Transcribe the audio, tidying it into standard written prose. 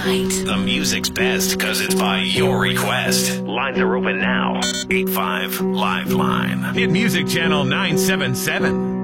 night. The music's best because it's by your request. Lines are open now. 85 Live Line. Hit Music Channel 977.